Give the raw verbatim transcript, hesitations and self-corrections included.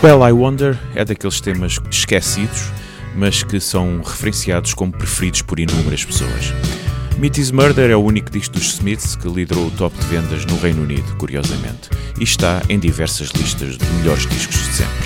Well, I Wonder é daqueles temas esquecidos, mas que são referenciados como preferidos por inúmeras pessoas. Meat is Murder é o único disco dos Smiths que liderou o top de vendas no Reino Unido, curiosamente, e está em diversas listas de melhores discos de sempre.